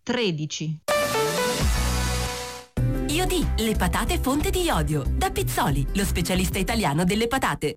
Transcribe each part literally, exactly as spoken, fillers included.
tredici. Iodi, le patate fonte di iodio. Da Pizzoli, lo specialista italiano delle patate.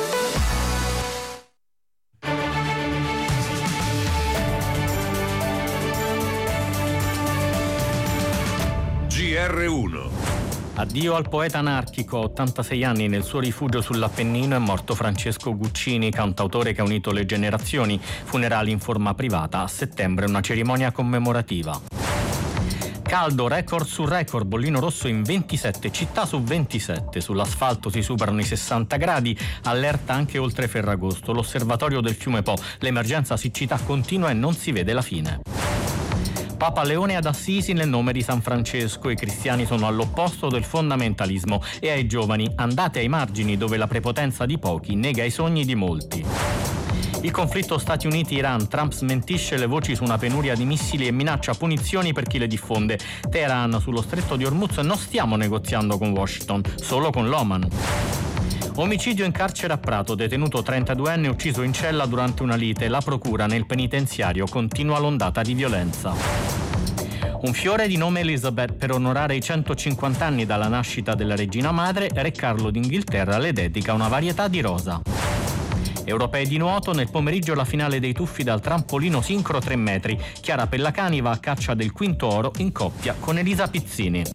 G R uno. Addio al poeta anarchico. ottantasei anni nel suo rifugio sull'Appennino è morto Francesco Guccini, cantautore che ha unito le generazioni. Funerali in forma privata. A settembre una cerimonia commemorativa. Caldo, record su record, bollino rosso in ventisette città su ventisette. Sull'asfalto si superano i sessanta gradi, allerta anche oltre Ferragosto. L'osservatorio del fiume Po, l'emergenza siccità continua e non si vede la fine. Papa Leone ad Assisi nel nome di San Francesco. I cristiani sono all'opposto del fondamentalismo e ai giovani: andate ai margini dove la prepotenza di pochi nega i sogni di molti. Il conflitto Stati Uniti-Iran. Trump smentisce le voci su una penuria di missili e minaccia punizioni per chi le diffonde. Teheran: sullo stretto di Hormuz non stiamo negoziando con Washington, solo con l'Oman. Omicidio in carcere a Prato, detenuto trentaduenne ucciso in cella durante una lite. La procura nel penitenziario continua l'ondata di violenza. Un fiore di nome Elizabeth per onorare i centocinquanta anni dalla nascita della regina madre. Re Carlo d'Inghilterra le dedica una varietà di rosa. Europei di nuoto, nel pomeriggio la finale dei tuffi dal trampolino sincro tre metri. Chiara Pellacani va a caccia del quinto oro in coppia con Elisa Pizzini.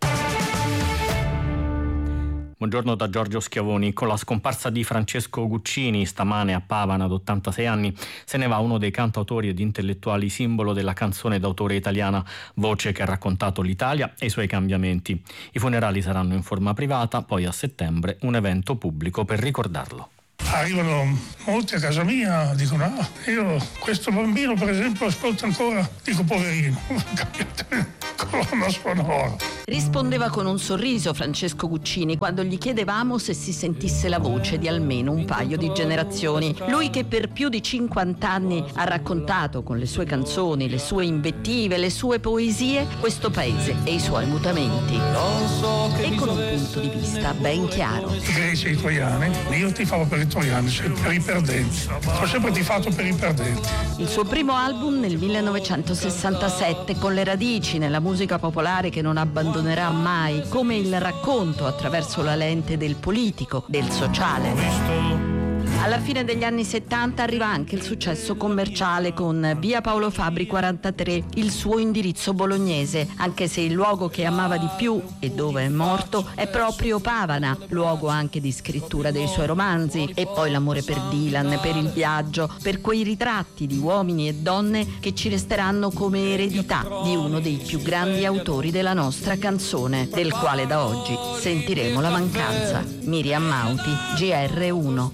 Buongiorno da Giorgio Schiavoni. Con la scomparsa di Francesco Guccini stamane a Pavana ad ottantasei anni se ne va uno dei cantautori ed intellettuali simbolo della canzone d'autore italiana, voce che ha raccontato l'Italia e i suoi cambiamenti. I funerali saranno in forma privata, poi a settembre un evento pubblico per ricordarlo. Arrivano molti a casa mia, dicono: ah, io questo bambino per esempio ascolta ancora, dico poverino, colonna sonora. Rispondeva con un sorriso Francesco Guccini quando gli chiedevamo se si sentisse la voce di almeno un paio di generazioni. Lui che per più di cinquanta anni ha raccontato con le sue canzoni, le sue invettive, le sue poesie questo paese e i suoi mutamenti. E con un punto di vista ben chiaro. I greci e i troiani, io tifavo per i troiani, cioè per i perdenti. Ho sempre tifato per i perdenti. Il suo primo album nel millenovecentosessantasette, con le radici nella musica popolare che non abbandonerà mai, come il racconto attraverso la lente del politico, del sociale. Alla fine degli anni settanta arriva anche il successo commerciale con Via Paolo Fabri quarantatré, il suo indirizzo bolognese, anche se il luogo che amava di più e dove è morto è proprio Pavana, luogo anche di scrittura dei suoi romanzi, e poi l'amore per Dylan, per il viaggio, per quei ritratti di uomini e donne che ci resteranno come eredità di uno dei più grandi autori della nostra canzone, del quale da oggi sentiremo la mancanza. Miriam Mauti, G R uno.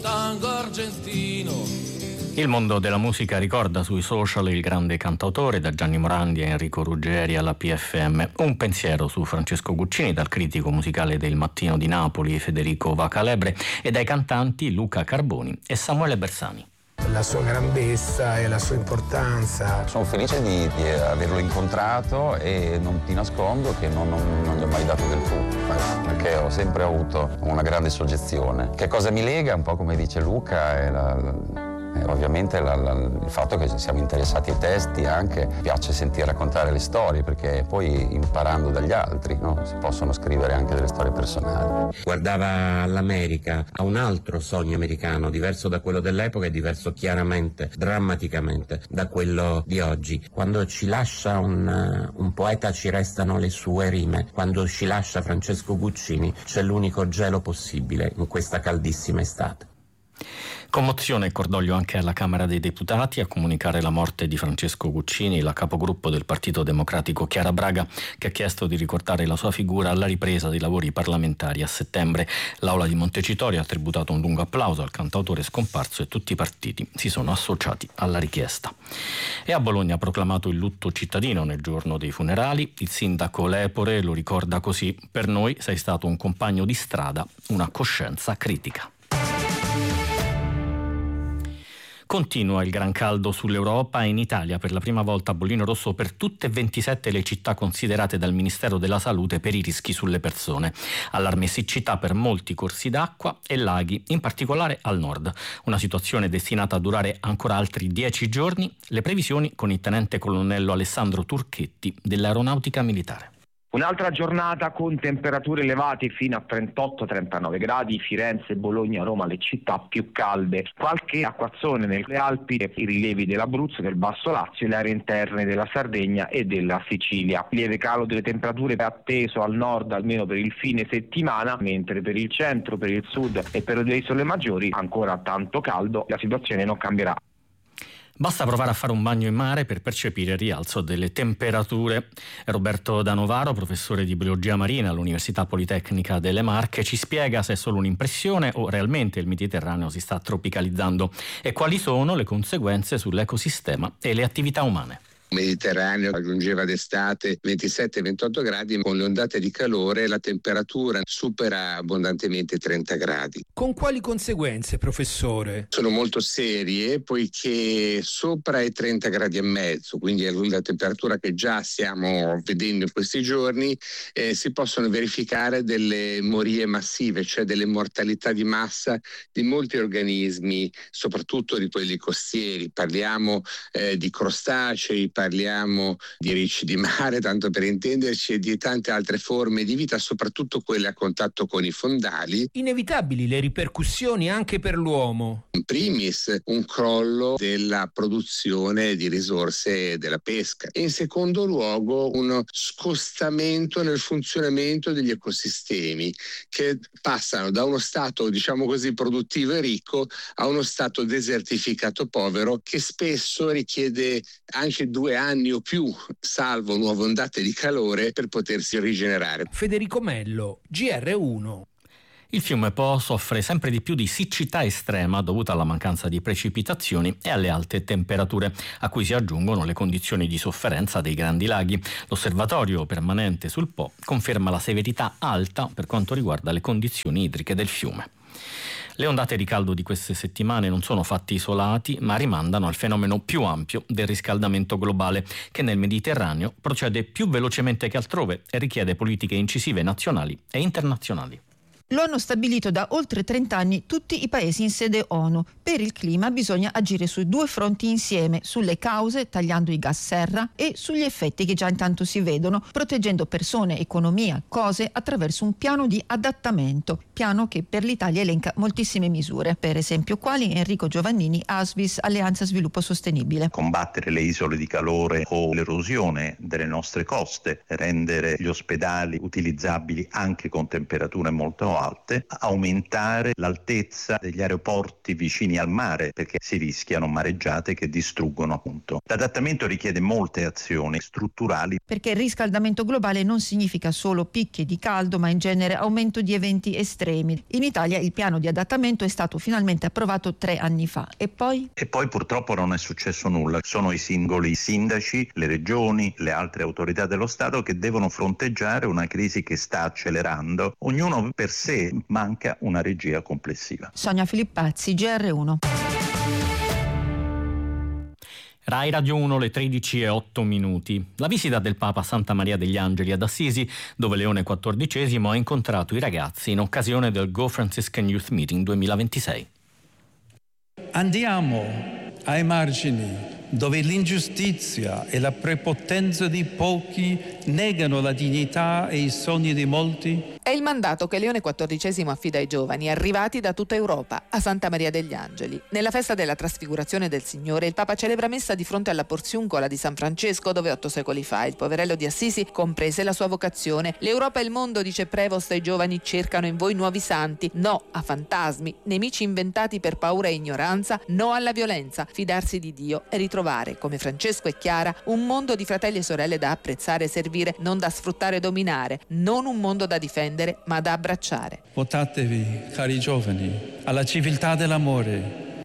Il mondo della musica ricorda sui social il grande cantautore, da Gianni Morandi a Enrico Ruggeri alla P F M. Un pensiero su Francesco Guccini dal critico musicale del Mattino di Napoli Federico Vacalebre e dai cantanti Luca Carboni e Samuele Bersani. La sua grandezza e la sua importanza. Sono felice di, di averlo incontrato e non ti nascondo che non, non, non gli ho mai dato del tu, perché ho sempre avuto una grande soggezione. Che cosa mi lega, un po' come dice Luca, è la, la Eh, ovviamente la, la, il fatto che siamo interessati ai testi, anche piace sentire raccontare le storie, perché poi imparando dagli altri, no? Si possono scrivere anche delle storie personali. Guardava all'America, a un altro sogno americano, diverso da quello dell'epoca e diverso chiaramente, drammaticamente da quello di oggi. Quando ci lascia un, un poeta ci restano le sue rime, quando ci lascia Francesco Guccini c'è l'unico gelo possibile in questa caldissima estate. Commozione e cordoglio anche alla Camera dei Deputati. A comunicare la morte di Francesco Guccini la capogruppo del Partito Democratico Chiara Braga, che ha chiesto di ricordare la sua figura alla ripresa dei lavori parlamentari a settembre. L'Aula di Montecitorio ha tributato un lungo applauso al cantautore scomparso e tutti i partiti si sono associati alla richiesta. E a Bologna ha proclamato il lutto cittadino nel giorno dei funerali. Il sindaco Lepore lo ricorda così: per noi sei stato un compagno di strada, una coscienza critica. Continua il gran caldo sull'Europa e in Italia per la prima volta bollino rosso per tutte e ventisette le città considerate dal Ministero della Salute per i rischi sulle persone. Allarme siccità per molti corsi d'acqua e laghi, in particolare al nord. Una situazione destinata a durare ancora altri dieci giorni. Le previsioni con il tenente colonnello Alessandro Turchetti dell'Aeronautica Militare. Un'altra giornata con temperature elevate fino a trentotto trentanove gradi, Firenze, Bologna, Roma, le città più calde. Qualche acquazzone nelle Alpi, i rilievi dell'Abruzzo, del Basso Lazio e le aree interne della Sardegna e della Sicilia. Lieve calo delle temperature atteso al nord almeno per il fine settimana, mentre per il centro, per il sud e per le isole maggiori ancora tanto caldo, la situazione non cambierà. Basta provare a fare un bagno in mare per percepire il rialzo delle temperature. Roberto Danovaro, professore di biologia marina all'Università Politecnica delle Marche, ci spiega se è solo un'impressione o realmente il Mediterraneo si sta tropicalizzando e quali sono le conseguenze sull'ecosistema e le attività umane. Il Mediterraneo raggiungeva d'estate ventisette ventotto gradi, con le ondate di calore la temperatura supera abbondantemente trenta gradi. Con quali conseguenze, professore? Sono molto serie, poiché sopra i trenta gradi e mezzo, quindi la temperatura che già stiamo vedendo in questi giorni, eh, si possono verificare delle morie massive, cioè delle mortalità di massa di molti organismi, soprattutto di quelli costieri. Parliamo eh, di crostacei, parliamo di ricci di mare, tanto per intenderci, e di tante altre forme di vita, soprattutto quelle a contatto con i fondali. Inevitabili le ripercussioni anche per l'uomo. In primis un crollo della produzione di risorse della pesca e in secondo luogo uno scostamento nel funzionamento degli ecosistemi, che passano da uno stato, diciamo così, produttivo e ricco a uno stato desertificato povero, che spesso richiede anche due anni o più, salvo nuove ondate di calore, per potersi rigenerare. Federico Mello, G R uno. Il fiume Po soffre sempre di più di siccità estrema dovuta alla mancanza di precipitazioni e alle alte temperature, a cui si aggiungono le condizioni di sofferenza dei grandi laghi. L'osservatorio permanente sul Po conferma la severità alta per quanto riguarda le condizioni idriche del fiume. Le ondate di caldo di queste settimane non sono fatti isolati, ma rimandano al fenomeno più ampio del riscaldamento globale, che nel Mediterraneo procede più velocemente che altrove e richiede politiche incisive nazionali e internazionali. Lo hanno stabilito da oltre trenta anni tutti i paesi in sede ONU. Per il clima bisogna agire su due fronti insieme, sulle cause, tagliando i gas serra, e sugli effetti che già intanto si vedono, proteggendo persone, economia, cose attraverso un piano di adattamento. Piano che per l'Italia elenca moltissime misure, per esempio quali Enrico Giovannini, ASVIS, Alleanza Sviluppo Sostenibile. Combattere le isole di calore o l'erosione delle nostre coste, rendere gli ospedali utilizzabili anche con temperature molto alte, aumentare l'altezza degli aeroporti vicini al mare, perché si rischiano mareggiate che distruggono appunto. L'adattamento richiede molte azioni strutturali. Perché il riscaldamento globale non significa solo picchi di caldo, ma in genere aumento di eventi estremi. In Italia il piano di adattamento è stato finalmente approvato tre anni fa. E poi? E poi purtroppo non è successo nulla. Sono i singoli sindaci, le regioni, le altre autorità dello Stato che devono fronteggiare una crisi che sta accelerando. Ognuno per sé, manca una regia complessiva. Sonia Filippazzi, G R uno. Rai Radio uno, le tredici e otto minuti. La visita del Papa a Santa Maria degli Angeli ad Assisi, dove Leone quattordicesimo ha incontrato i ragazzi in occasione del Go Franciscan Youth Meeting duemilaventisei. Andiamo ai margini, dove l'ingiustizia e la prepotenza di pochi negano la dignità e i sogni di molti? È il mandato che Leone quattordicesimo affida ai giovani arrivati da tutta Europa a Santa Maria degli Angeli. Nella festa della Trasfigurazione del Signore il Papa celebra messa di fronte alla Porziuncola di San Francesco, dove otto secoli fa il poverello di Assisi comprese la sua vocazione. L'Europa e il mondo, dice Prevost, ai giovani cercano in voi nuovi santi. No a fantasmi, nemici inventati per paura e ignoranza. No alla violenza, fidarsi di Dio e ritrovare, come Francesco e Chiara, un mondo di fratelli e sorelle da apprezzare e servire, non da sfruttare e dominare, non un mondo da difendere, ma da abbracciare. Votatevi, cari giovani, alla civiltà dell'amore.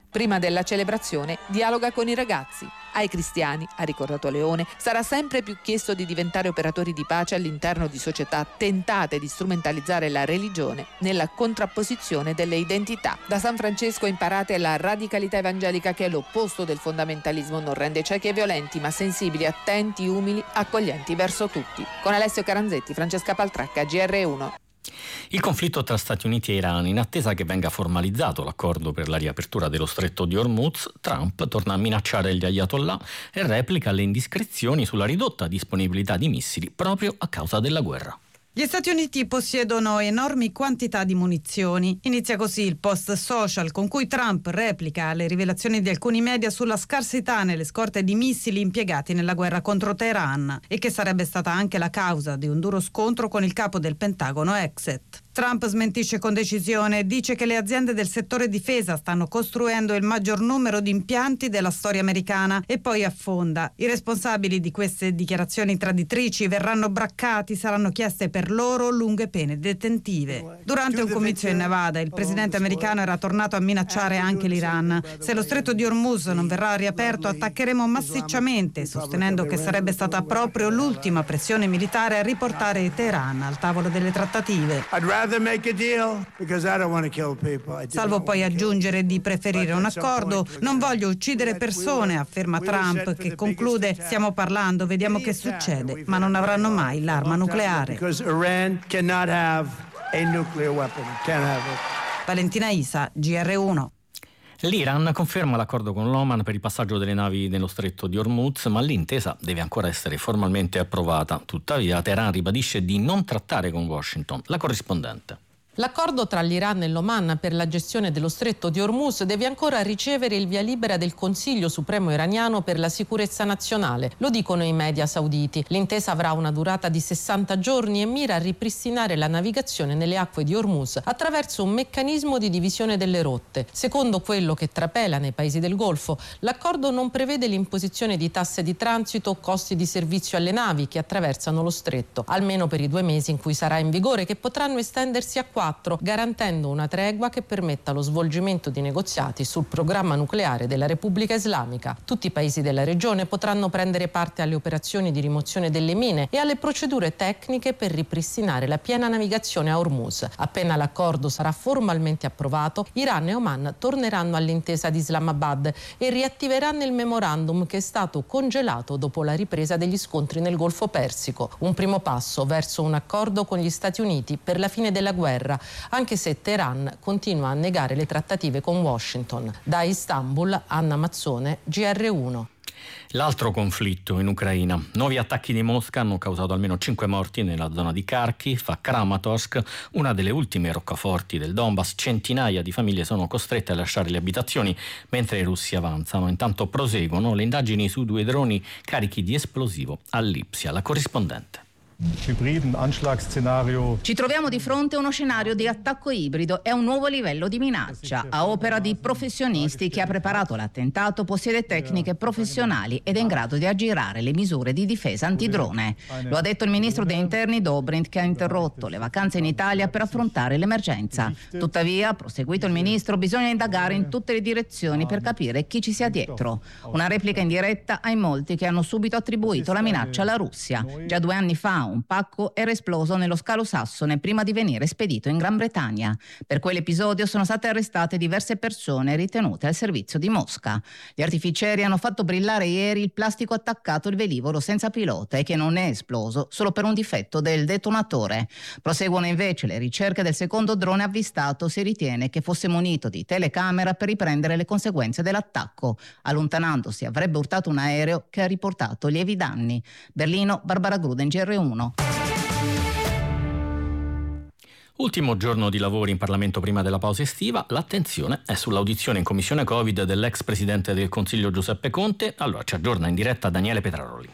Prima della celebrazione dialoga con i ragazzi. Ai cristiani, ha ricordato Leone, sarà sempre più chiesto di diventare operatori di pace all'interno di società tentate di strumentalizzare la religione nella contrapposizione delle identità. Da San Francesco imparate la radicalità evangelica, che è l'opposto del fondamentalismo, non rende ciechi e violenti, ma sensibili, attenti, umili, accoglienti verso tutti. Con Alessio Caranzetti, Francesca Paltracca, G R uno. Il conflitto tra Stati Uniti e Iran, in attesa che venga formalizzato l'accordo per la riapertura dello stretto di Hormuz, Trump torna a minacciare gli ayatollah e replica le indiscrezioni sulla ridotta disponibilità di missili proprio a causa della guerra. Gli Stati Uniti possiedono enormi quantità di munizioni. Inizia così il post social con cui Trump replica le rivelazioni di alcuni media sulla scarsità nelle scorte di missili impiegati nella guerra contro Teheran, e che sarebbe stata anche la causa di un duro scontro con il capo del Pentagono Exet. Trump smentisce con decisione e dice che le aziende del settore difesa stanno costruendo il maggior numero di impianti della storia americana, e poi affonda: i responsabili di queste dichiarazioni traditrici verranno braccati, saranno chieste per loro lunghe pene detentive. Durante un comizio in Nevada il presidente americano era tornato a minacciare anche l'Iran: se lo stretto di Hormuz non verrà riaperto attaccheremo massicciamente, sostenendo che sarebbe stata proprio l'ultima pressione militare a riportare Teheran al tavolo delle trattative. Salvo poi aggiungere di preferire un accordo. Non voglio uccidere persone, afferma Trump, che conclude: stiamo parlando, vediamo che succede, ma non avranno mai l'arma nucleare. Valentina Isa, G R uno. L'Iran conferma l'accordo con l'Oman per il passaggio delle navi nello stretto di Hormuz, ma l'intesa deve ancora essere formalmente approvata. Tuttavia, Teheran ribadisce di non trattare con Washington. La corrispondente. L'accordo tra l'Iran e l'Oman per la gestione dello stretto di Hormuz deve ancora ricevere il via libera del Consiglio Supremo iraniano per la sicurezza nazionale, lo dicono i media sauditi. L'intesa avrà una durata di sessanta giorni e mira a ripristinare la navigazione nelle acque di Hormuz attraverso un meccanismo di divisione delle rotte. Secondo quello che trapela nei paesi del Golfo, l'accordo non prevede l'imposizione di tasse di transito o costi di servizio alle navi che attraversano lo stretto, almeno per i due mesi in cui sarà in vigore, che potranno estendersi a quattro, garantendo una tregua che permetta lo svolgimento di negoziati sul programma nucleare della Repubblica Islamica. Tutti i paesi della regione potranno prendere parte alle operazioni di rimozione delle mine e alle procedure tecniche per ripristinare la piena navigazione a Hormuz. Appena l'accordo sarà formalmente approvato, Iran e Oman torneranno all'intesa di Islamabad e riattiveranno il memorandum che è stato congelato dopo la ripresa degli scontri nel Golfo Persico. Un primo passo verso un accordo con gli Stati Uniti per la fine della guerra, anche se Teheran continua a negare le trattative con Washington. Da Istanbul, Anna Mazzone, G R uno. L'altro conflitto in Ucraina. Nuovi attacchi di Mosca hanno causato almeno cinque morti nella zona di Kharkiv, a Kramatorsk, una delle ultime roccaforti del Donbass. Centinaia di famiglie sono costrette a lasciare le abitazioni mentre i russi avanzano. Intanto proseguono le indagini su due droni carichi di esplosivo a Lipsia. La corrispondente. Ci troviamo di fronte a uno scenario di attacco ibrido e a un nuovo livello di minaccia. A opera di professionisti, chi ha preparato l'attentato possiede tecniche professionali ed è in grado di aggirare le misure di difesa antidrone. Lo ha detto il ministro degli interni Dobrindt, che ha interrotto le vacanze in Italia per affrontare l'emergenza. Tuttavia, ha proseguito il ministro, bisogna indagare in tutte le direzioni per capire chi ci sia dietro. Una replica in diretta ai molti che hanno subito attribuito la minaccia alla Russia. Già due anni fa un pacco era esploso nello scalo Sassone prima di venire spedito in Gran Bretagna. Per quell'episodio sono state arrestate diverse persone ritenute al servizio di Mosca. Gli artificieri hanno fatto brillare ieri il plastico attaccato al velivolo senza pilota e che non è esploso solo per un difetto del detonatore. Proseguono invece le ricerche del secondo drone avvistato. Si ritiene che fosse munito di telecamera per riprendere le conseguenze dell'attacco. Allontanandosi avrebbe urtato un aereo che ha riportato lievi danni. Berlino, Barbara Gruden, G R uno. Ultimo giorno di lavori in Parlamento prima della pausa estiva. L'attenzione è sull'audizione in commissione Covid dell'ex presidente del Consiglio Giuseppe Conte. Allora ci aggiorna in diretta Daniele Petraroli.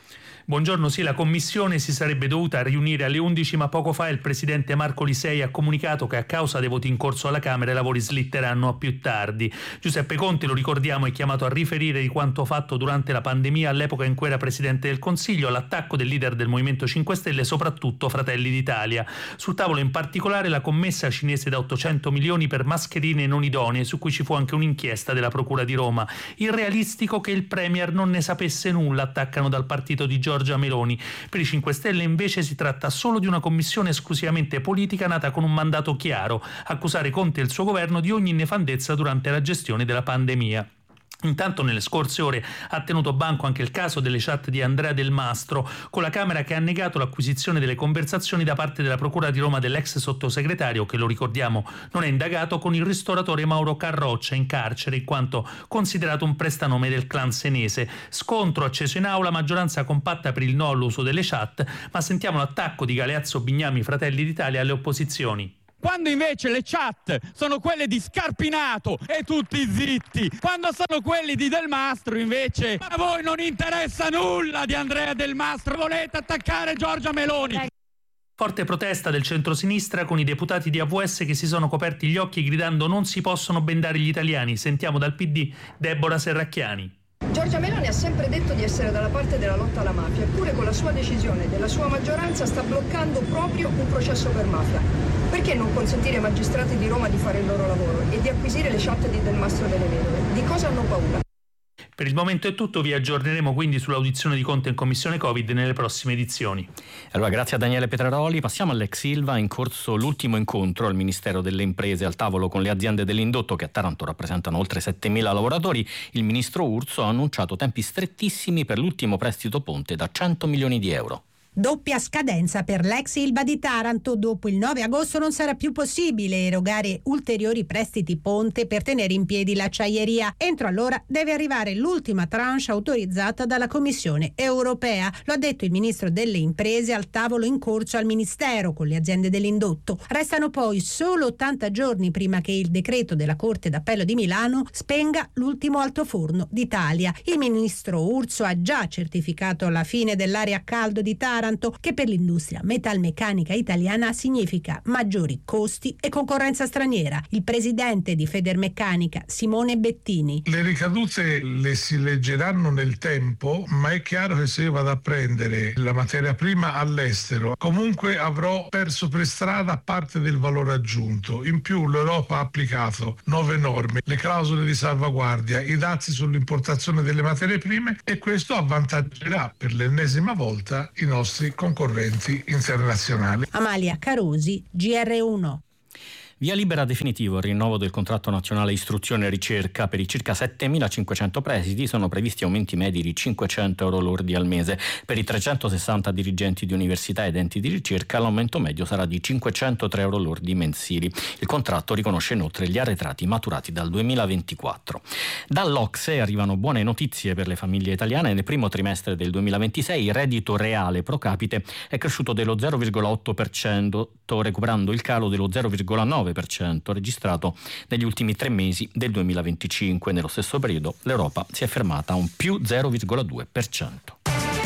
Buongiorno, sì, la commissione si sarebbe dovuta riunire alle undici, ma poco fa il presidente Marco Lisei ha comunicato che a causa dei voti in corso alla Camera i lavori slitteranno a più tardi. Giuseppe Conte, lo ricordiamo, è chiamato a riferire di quanto fatto durante la pandemia all'epoca in cui era presidente del Consiglio, all'attacco del leader del Movimento cinque Stelle, soprattutto Fratelli d'Italia. Sul tavolo in particolare la commessa cinese da ottocento milioni per mascherine non idonee, su cui ci fu anche un'inchiesta della Procura di Roma. Irrealistico che il Premier non ne sapesse nulla, attaccano dal partito di Giorgia Meloni. Per i cinque Stelle invece si tratta solo di una commissione esclusivamente politica nata con un mandato chiaro: accusare Conte e il suo governo di ogni nefandezza durante la gestione della pandemia. Intanto nelle scorse ore ha tenuto banco anche il caso delle chat di Andrea Del Mastro, con la Camera che ha negato l'acquisizione delle conversazioni da parte della Procura di Roma dell'ex sottosegretario, che lo ricordiamo non è indagato, con il ristoratore Mauro Carroccia, in carcere in quanto considerato un prestanome del clan senese. Scontro acceso in aula, maggioranza compatta per il no all'uso delle chat, ma sentiamo l'attacco di Galeazzo Bignami, Fratelli d'Italia, alle opposizioni. Quando invece le chat sono quelle di Scarpinato e tutti zitti, quando sono quelli di Del Mastro invece a voi non interessa nulla di Andrea Del Mastro, volete attaccare Giorgia Meloni. Forte protesta del centrosinistra con i deputati di A V S che si sono coperti gli occhi gridando non si possono bendare gli italiani. Sentiamo dal P D Deborah Serracchiani. Giorgia Meloni ha sempre detto di essere dalla parte della lotta alla mafia, eppure con la sua decisione della sua maggioranza sta bloccando proprio un processo per mafia. Perché non consentire ai magistrati di Roma di fare il loro lavoro e di acquisire le chat di Del Mastro delle Vedove? Di cosa hanno paura? Per il momento è tutto, vi aggiorneremo quindi sull'audizione di Conte in Commissione Covid nelle prossime edizioni. Allora, grazie a Daniele Petraroli. Passiamo all'ex Ilva. In corso l'ultimo incontro al Ministero delle Imprese al tavolo con le aziende dell'indotto, che a Taranto rappresentano oltre settemila lavoratori. Il ministro Urso ha annunciato tempi strettissimi per l'ultimo prestito ponte da cento milioni di euro. Doppia scadenza per l'ex Ilva di Taranto. Dopo il nove agosto non sarà più possibile erogare ulteriori prestiti ponte per tenere in piedi l'acciaieria. Entro allora deve arrivare l'ultima tranche autorizzata dalla Commissione europea. Lo ha detto il ministro delle Imprese al tavolo in corso al Ministero con le aziende dell'indotto. Restano poi solo ottanta giorni prima che il decreto della Corte d'Appello di Milano spenga l'ultimo altoforno d'Italia. Il ministro Urso ha già certificato la fine dell'area a caldo di Taranto, che per l'industria metalmeccanica italiana significa maggiori costi e concorrenza straniera. Il presidente di Federmeccanica, Simone Bettini. Le ricadute le si leggeranno nel tempo, ma è chiaro che se io vado a prendere la materia prima all'estero, comunque avrò perso per strada parte del valore aggiunto. In più l'Europa ha applicato nuove norme, le clausole di salvaguardia, i dazi sull'importazione delle materie prime, e questo avvantaggerà per l'ennesima volta i nostri concorrenti internazionali. Amalia Carosi, G R uno. Via libera definitivo al rinnovo del contratto nazionale istruzione e ricerca. Per i circa settemilacinquecento presidi sono previsti aumenti medi di cinquecento euro lordi al mese. Per i trecentosessanta dirigenti di università ed enti di ricerca l'aumento medio sarà di cinquecentotre euro lordi mensili. Il contratto riconosce inoltre gli arretrati maturati dal duemilaventiquattro. Dall'Ocse arrivano buone notizie per le famiglie italiane. Nel primo trimestre del duemilaventisei il reddito reale pro capite è cresciuto dello zero virgola otto per cento, recuperando il calo dello zero virgola nove per cento registrato negli ultimi tre mesi del duemilaventicinque. Nello stesso periodo l'Europa si è fermata a un più zero virgola due per cento.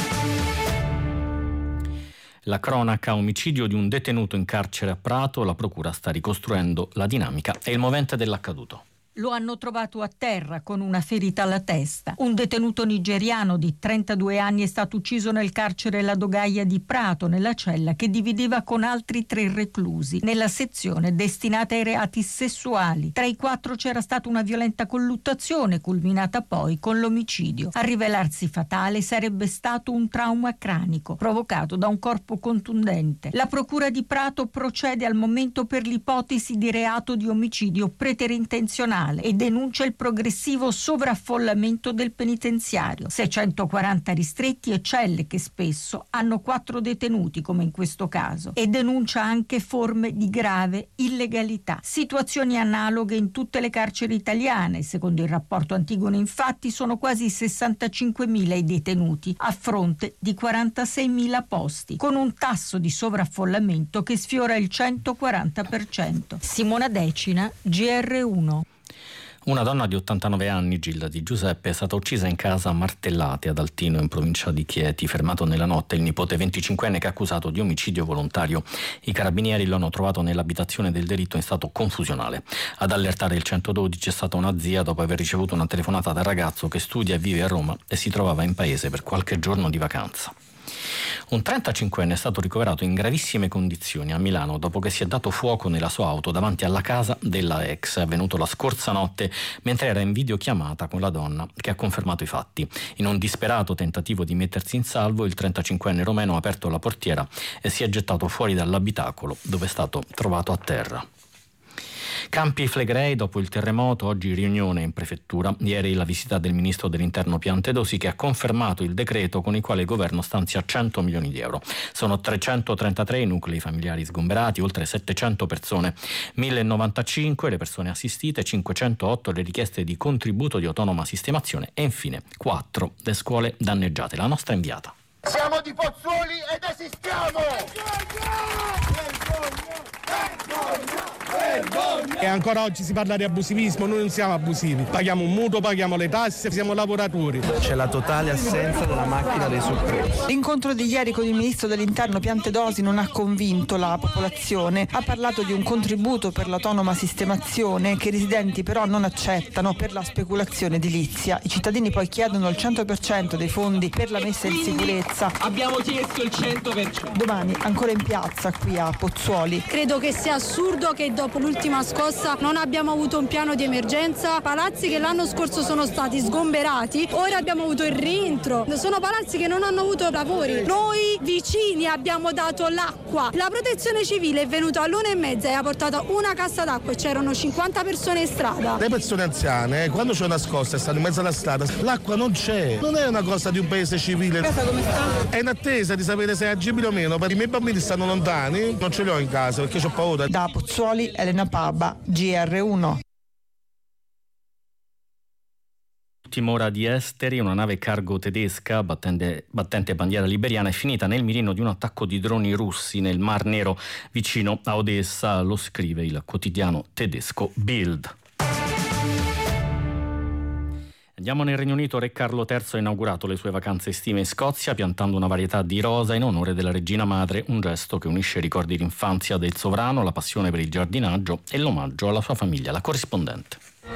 La cronaca: omicidio di un detenuto in carcere a Prato. La procura sta ricostruendo la dinamica e il movente dell'accaduto. Lo hanno trovato a terra con una ferita alla testa. Un detenuto nigeriano di trentadue anni è stato ucciso nel carcere La Dogaia di Prato, nella cella che divideva con altri tre reclusi, nella sezione destinata ai reati sessuali. Tra i quattro c'era stata una violenta colluttazione, culminata poi con l'omicidio. A rivelarsi fatale sarebbe stato un trauma cranico, provocato da un corpo contundente. La procura di Prato procede al momento per l'ipotesi di reato di omicidio preterintenzionale e denuncia il progressivo sovraffollamento del penitenziario. seicentoquaranta ristretti e celle che spesso hanno quattro detenuti, come in questo caso, e denuncia anche forme di grave illegalità. Situazioni analoghe in tutte le carceri italiane. Secondo il rapporto Antigone, infatti, sono quasi sessantacinquemila i detenuti a fronte di quarantaseimila posti, con un tasso di sovraffollamento che sfiora il centoquaranta per cento. Simona Decina, G R uno. Una donna di ottantanove anni, Gilda Di Giuseppe, è stata uccisa in casa a martellate ad Altino, in provincia di Chieti. Fermato nella notte il nipote venticinquenne che è accusato di omicidio volontario. I carabinieri lo hanno trovato nell'abitazione del delitto in stato confusionale. Ad allertare il centododici è stata una zia dopo aver ricevuto una telefonata dal ragazzo che studia e vive a Roma e si trovava in paese per qualche giorno di vacanza. Un trentacinquenne è stato ricoverato in gravissime condizioni a Milano dopo che si è dato fuoco nella sua auto davanti alla casa della ex. È avvenuto la scorsa notte mentre era in videochiamata con la donna, che ha confermato i fatti. In un disperato tentativo di mettersi in salvo, il trentacinquenne romeno ha aperto la portiera e si è gettato fuori dall'abitacolo, dove è stato trovato a terra. Campi Flegrei, dopo il terremoto, oggi riunione in prefettura. Ieri la visita del ministro dell'interno Piantedosi, che ha confermato il decreto con il quale il governo stanzia cento milioni di euro. Sono trecentotrentatré i nuclei familiari sgomberati, oltre settecento persone, mille novantacinque le persone assistite, cinquecentootto le richieste di contributo di autonoma sistemazione e infine quattro le scuole danneggiate. La nostra inviata. Siamo di Pozzuoli ed esistiamo! E ancora oggi si parla di abusivismo, noi non siamo abusivi, paghiamo un mutuo, paghiamo le tasse, siamo lavoratori. C'è la totale assenza della macchina dei soccorsi. L'incontro di ieri con il ministro dell'interno Piantedosi non ha convinto la popolazione, ha parlato di un contributo per l'autonoma sistemazione che i residenti però non accettano per la speculazione edilizia. I cittadini poi chiedono il cento per cento dei fondi per la messa in sicurezza. Abbiamo chiesto il cento per cento. Domani ancora in piazza qui a Pozzuoli. Credo che sia assurdo che dopo l'ultima scossa non abbiamo avuto un piano di emergenza. Palazzi che l'anno scorso sono stati sgomberati, ora abbiamo avuto il rientro. Sono palazzi che non hanno avuto lavori. Noi vicini abbiamo dato l'acqua. La protezione civile è venuta all'una e mezza e ha portato una cassa d'acqua e c'erano cinquanta persone in strada. Le persone anziane, quando c'è una scossa e stanno in mezzo alla strada, l'acqua non c'è. Non è una cosa di un paese civile. Casa come sta? È in attesa di sapere se è agibile o meno, perché i miei bambini stanno lontani, non ce li ho in casa perché ho paura. Da Pozzuoli, Elena Pabba, G R uno. Ultima ora di esteri, una nave cargo tedesca battente, battente bandiera liberiana è finita nel mirino di un attacco di droni russi nel Mar Nero vicino a Odessa, lo scrive il quotidiano tedesco Bild. Andiamo nel Regno Unito. Re Carlo terzo ha inaugurato le sue vacanze estive in Scozia piantando una varietà di rosa in onore della regina madre, un gesto che unisce i ricordi d'infanzia del sovrano, la passione per il giardinaggio e l'omaggio alla sua famiglia. La corrispondente.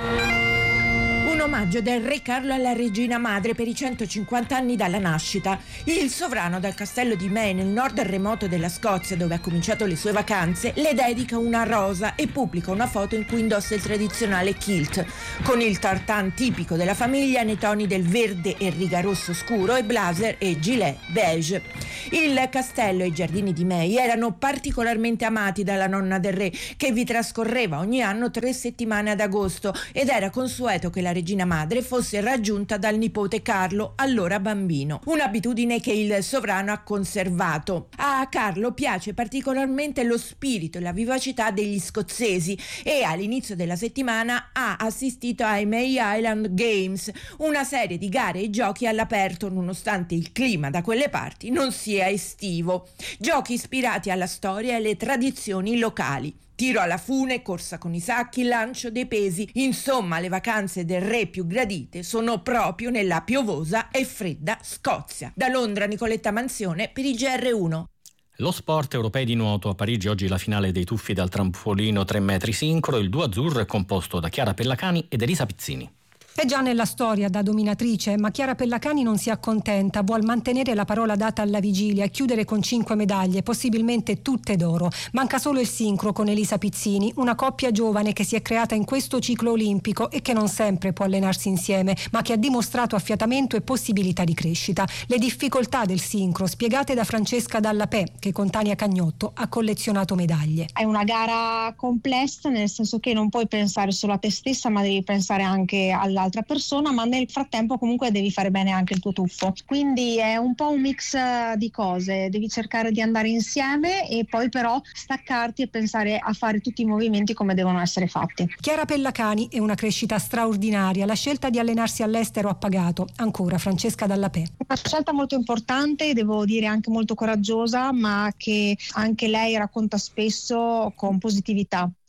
Un omaggio del re Carlo alla regina madre per i centocinquanta anni dalla nascita. Il sovrano dal castello di May nel nord remoto della Scozia, dove ha cominciato le sue vacanze, le dedica una rosa e pubblica una foto in cui indossa il tradizionale kilt, con il tartan tipico della famiglia nei toni del verde e riga rosso scuro e blazer e gilet beige. Il castello e i giardini di May erano particolarmente amati dalla nonna del re, che vi trascorreva ogni anno tre settimane ad agosto, ed era consueto che la regina madre fosse raggiunta dal nipote Carlo, allora bambino. Un'abitudine che il sovrano ha conservato. A Carlo piace particolarmente lo spirito e la vivacità degli scozzesi e all'inizio della settimana ha assistito ai May Island Games, una serie di gare e giochi all'aperto nonostante il clima da quelle parti non sia estivo. Giochi ispirati alla storia e alle tradizioni locali. Tiro alla fune, corsa con i sacchi, lancio dei pesi. Insomma, le vacanze del re più gradite sono proprio nella piovosa e fredda Scozia. Da Londra, Nicoletta Manzione per il G R uno. Lo sport. Europei di nuoto. A Parigi oggi la finale dei tuffi dal trampolino tre metri sincro. Il duo azzurro è composto da Chiara Pellacani ed Elisa Pizzini. È già nella storia da dominatrice, ma Chiara Pellacani non si accontenta, vuol mantenere la parola data alla vigilia e chiudere con cinque medaglie, possibilmente tutte d'oro. Manca solo il sincro con Elisa Pizzini, una coppia giovane che si è creata in questo ciclo olimpico e che non sempre può allenarsi insieme, ma che ha dimostrato affiatamento e possibilità di crescita. Le difficoltà del sincro spiegate da Francesca Dallapè, che con Tania Cagnotto ha collezionato medaglie. È una gara complessa, nel senso che non puoi pensare solo a te stessa, ma devi pensare anche alla altra persona, ma nel frattempo comunque devi fare bene anche il tuo tuffo, quindi è un po' un mix di cose, devi cercare di andare insieme e poi però staccarti e pensare a fare tutti i movimenti come devono essere fatti. Chiara Pellacani è una crescita straordinaria, la scelta di allenarsi all'estero ha pagato. Ancora Francesca Dallapè. Una scelta molto importante, devo dire anche molto coraggiosa, ma che anche lei racconta spesso con positività.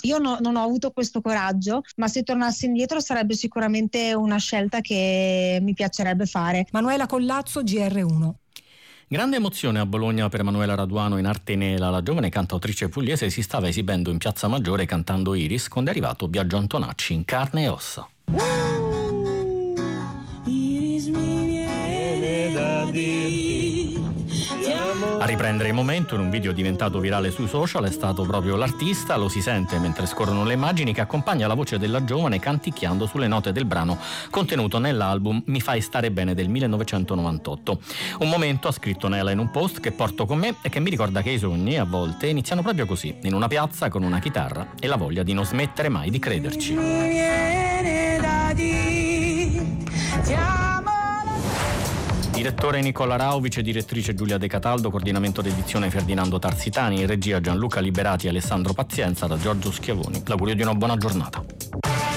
Io no, non ho avuto questo coraggio, ma se tornassi indietro sarebbe sicuramente una scelta che mi piacerebbe fare. Manuela Collazzo, G R uno. Grande emozione a Bologna per Manuela Raduano in arte nera. La giovane cantautrice pugliese si stava esibendo in Piazza Maggiore cantando Iris quando è arrivato Biagio Antonacci in carne e ossa. Iris mi viene da dire. A riprendere il momento in un video diventato virale sui social è stato proprio l'artista. Lo si sente mentre scorrono le immagini, che accompagna la voce della giovane canticchiando sulle note del brano contenuto nell'album Mi fai stare bene del millenovecentonovantotto. Un momento, ha scritto Nela in un post, che porto con me e che mi ricorda che i sogni a volte iniziano proprio così, in una piazza con una chitarra e la voglia di non smettere mai di crederci. Mi viene da dire, ti amo. Direttore Nicola Rao, vice direttrice Giulia De Cataldo, coordinamento d'edizione Ferdinando Tarsitani, in regia Gianluca Liberati e Alessandro Pazienza, da Giorgio Schiavoni. L'augurio di una buona giornata.